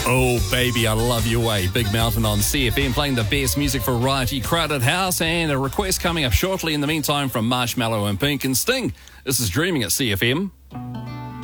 Oh, baby, I love your way. Big Mountain on CFM, playing the best music for Variety Crowded House, and a request coming up shortly in the meantime from Marshmallow and Pink and Sting. This is Dreaming at CFM.